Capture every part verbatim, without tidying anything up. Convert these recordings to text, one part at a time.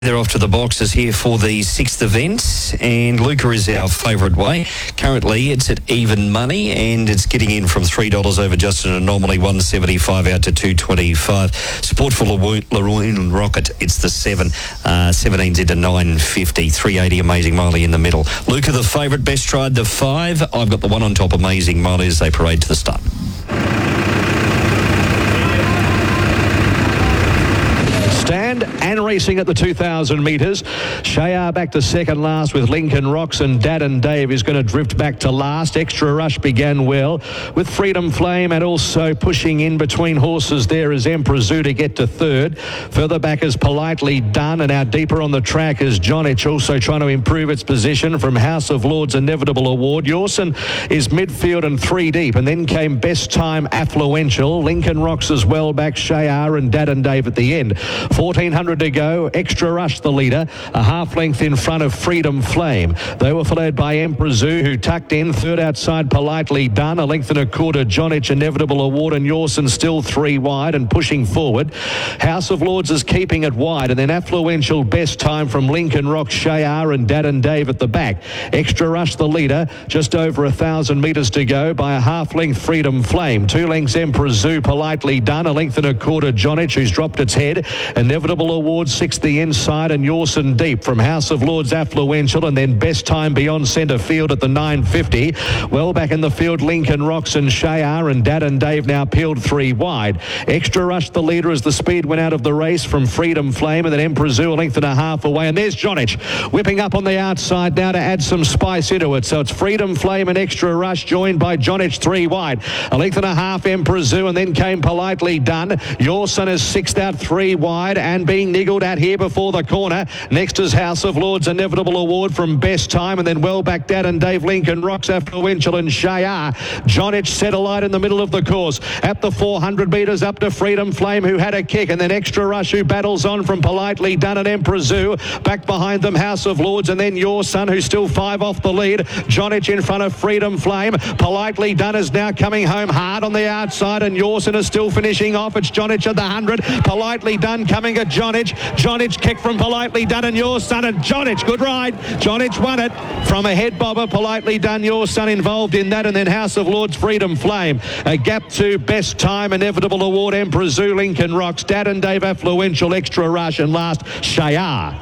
They're off to the boxes here for the sixth event, and Luca is our favourite way. Currently, it's at even money, and it's getting in from three dollars over Justin Anomaly, one seventy-five out to two twenty-five. Support for Laroon Rocket, it's the seven. Uh, seventeen's into nine fifty, three eighty Amazing Miley in the middle. Luca, the favourite, best tried the five. I've got the one on top, Amazing Miley, as they parade to the start. Stand and racing at the two thousand metres. Shayar back to second last with Lincoln Rocks, and Dad and Dave is going to drift back to last. Extra Rush began well with Freedom Flame, and also pushing in between horses there is Emperor Zoo to get to third. Further back is Politely Done, and out deeper on the track is Jonich, also trying to improve its position from House of Lords Inevitable Award. Yorson is midfield and three deep, and then came Best Time Affluential. Lincoln Rocks as well, back Shayar and Dad and Dave at the end. fourteen hundred to go. Extra Rush the leader, a half length in front of Freedom Flame. They were followed by Emperor Zoo, who tucked in. Third outside, Politely Done. A length and a quarter, Jonich Inevitable Award, and Yorson still three wide and pushing forward. House of Lords is keeping it wide, and then Affluential Best Time from Lincoln Rock, Shayar and Dad and Dave at the back. Extra Rush the leader, just over a thousand metres to go by a half length Freedom Flame. Two lengths Emperor Zoo, Politely Done. A length and a quarter, Jonich, who's dropped its head. Inevitable Award, sixth the inside, and Yorson deep from House of Lords Affluential, and then Best Time beyond centre field at the nine fifty. Well back in the field, Lincoln Rocks and Shayar, and Dad and Dave now peeled three wide. Extra Rush the leader as the speed went out of the race from Freedom Flame, and then Emperor Zoo a length and a half away, and there's Jonich whipping up on the outside now to add some spice into it. So it's Freedom Flame and Extra Rush joined by Jonich three wide. A length and a half Emperor Zoo, and then came Politely Done. Yorson is sixth out three wide and being niggled at here before the corner. Next is House of Lords Inevitable Award from Best Time, and then well back Dad and Dave, Lincoln Rocks, Affluential and Shayar. Jonich set alight in the middle of the course at the four hundred metres up to Freedom Flame, who had a kick, and then Extra Rush, who battles on from Politely Done and Emperor Zoo. Back behind them House of Lords, and then Your Son, who's still five off the lead. Jonich in front of Freedom Flame. Politely Done is now coming home hard on the outside, and Yorson is still finishing off. It's Jonich at the one hundred. Politely Done coming at Jonich. Jonich kick from Politely Done and Your Son, and Jonich, good ride. Jonich won it from a head bobber. Politely Done, Your Son involved in that, and then House of Lords, Freedom Flame. A gap to Best Time, Inevitable Award, Emperor Zoo, Lincoln Rocks, Dad and Dave, Affluential, Extra Rush, and last, Shayar.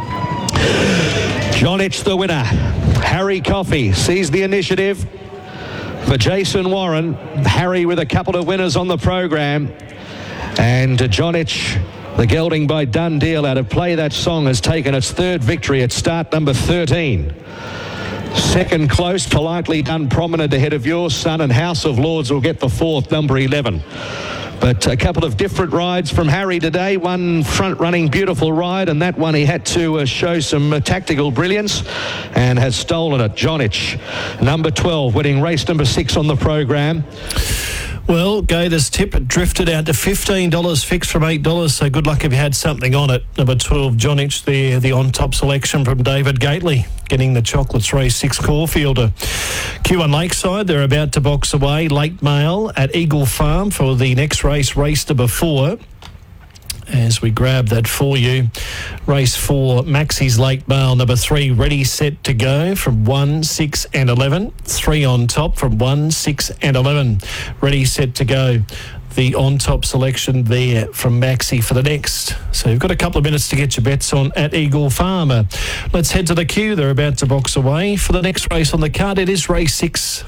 Jonich the winner. Harry Coffey sees the initiative for Jason Warren. Harry with a couple of winners on the program, and Jonich, the gelding by Dundeel out of Play That Song, has taken its third victory at start number thirteen. Second close, Politely Done, prominent ahead of Your Son, and House of Lords will get the fourth, number eleven. But a couple of different rides from Harry today. One front-running beautiful ride, and that one he had to uh, show some uh, tactical brilliance and has stolen it. Jonich, number twelve, winning race number six on the program. Well, Gator's tip drifted out to fifteen dollars fixed from eight dollars, so good luck if you had something on it. Number twelve, Jonich, the, the on-top selection from David Gately, getting the Chocolates Race six Caulfielder. Q one Lakeside, they're about to box away. Late Mail at Eagle Farm for the next race, race number four. As we grab that for you, race four, Maxie's Late Mail, number three, ready, set to go from one, six and eleven. Three on top from one, six and eleven. Ready, set to go. The on-top selection there from Maxie for the next. So you've got a couple of minutes to get your bets on at Eagle Farm. Let's head to the queue. They're about to box away for the next race on the card. It is race six.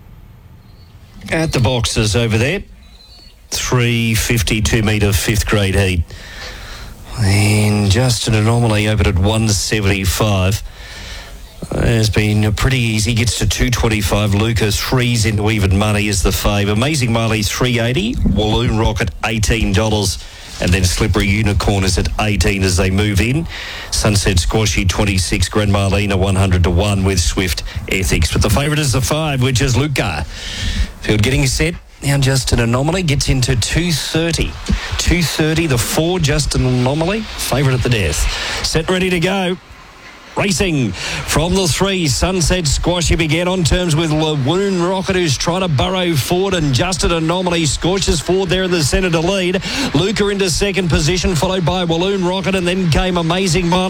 At the boxes over there, three fifty-two metre fifth grade heat. And Justin Anomaly opened at one seventy-five. Has been pretty easy. Gets to two twenty-five. Lucas threes into even money is the fave. Amazing Miley three eighty. Walloon Rocket eighteen dollars. And then Slippery Unicorn is at eighteen as they move in. Sunset Squashy twenty-six. Grand Marlena one hundred to one with Swift Ethics. But the favourite is the five, which is Luca. Field getting set. Now Justin Anomaly gets into two thirty. two thirty, the four, Justin Anomaly, favourite at the death. Set, ready to go. Racing from the three, Sunset Squashy began on terms with Lawoon Rocket, who's trying to burrow forward, and Justin Anomaly scorches forward there in the centre to lead. Luca into second position, followed by Walloon Rocket, and then came Amazing Miley.